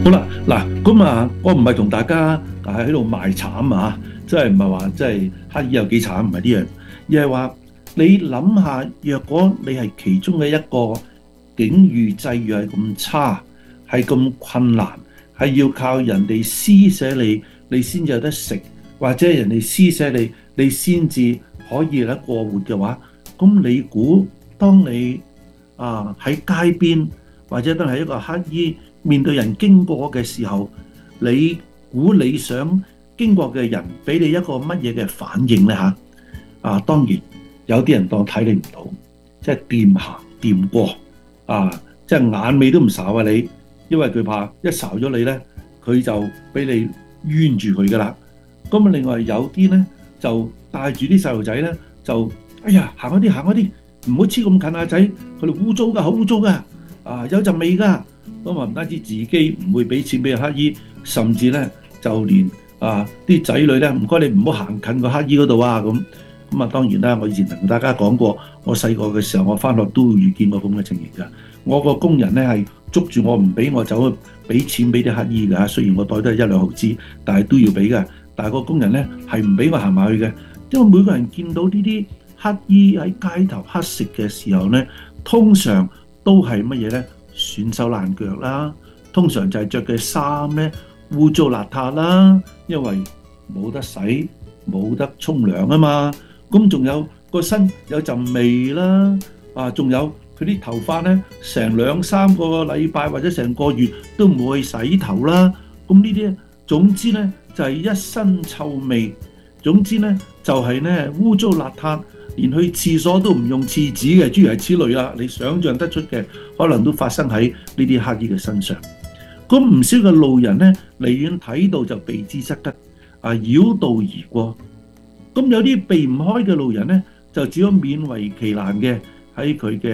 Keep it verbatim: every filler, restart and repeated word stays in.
好啦，嗱，咁啊，我唔係同大家喺度賣慘啊，即係唔係話即係乞兒有幾慘，唔係呢樣，而係話你諗下，若果你係其中嘅一個境遇際遇係咁差，係咁困難，係要靠人哋施捨你，你先至有得食，或者人哋施捨你，你先至可以咧過活嘅話，咁你估當你啊喺街邊或者都係一個乞兒，面對人經過嘅時候，你估你想經過嘅人俾你一個乜嘢嘅反應呢？嚇？啊，當然有啲人當睇你唔到，即係掂行掂過啊，即係眼尾都唔睄啊你，因為佢怕一睄咗你呢，佢就俾你冤住佢噶啦。咁啊，另外有啲呢，就帶住啲細路仔呢，就哎呀行開啲行開啲，唔好黐咁近啊仔，佢哋污糟噶，好污糟噶，啊有陣味噶。咁啊，唔單止自己唔會俾錢俾個乞兒，甚至咧就連啊啲仔女咧，唔該你唔好行近個乞兒嗰度啊咁。咁啊，當然啦，我以前同大家講過，我細個嘅時候，我翻學都遇見過咁嘅情形㗎。我個工人咧係捉住我唔俾我走去俾錢俾啲乞兒㗎。雖然我袋都係一兩毫紙，但係都要俾㗎。但係個工人咧係唔俾我行埋去嘅，因為每個人見到呢啲乞兒喺街頭乞食嘅時候咧，通常都係乜嘢咧？損手爛腳啦，通常就係着嘅衫咧污糟邋遢啦，因為冇得洗冇得沖涼啊嘛。咁仲有個身有陣味啦，啊，仲有佢啲頭髮咧，成兩三個禮拜或者成個月都唔會去洗頭啦。咁呢啲總之咧就係一身臭味，總之咧就係咧污糟邋遢。連去廁所都唔用廁紙嘅，諸如此類啦，你想象得出嘅，可能都發生喺呢啲乞兒嘅身上。咁唔少嘅路人呢，離遠睇到就避之則吉，啊繞道而過。咁有啲避唔開嘅路人呢，就只有勉為其難嘅喺佢嘅